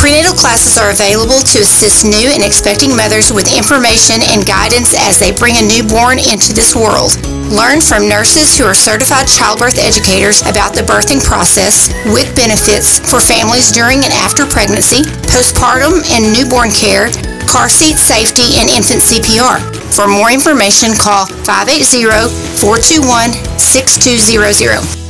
Prenatal classes are available to assist new and expecting mothers with information and guidance as they bring a newborn into this world. Learn from nurses who are certified childbirth educators about the birthing process with benefits for families during and after pregnancy, postpartum and newborn care, car seat safety, and infant CPR. For more information, call 580-421-6200.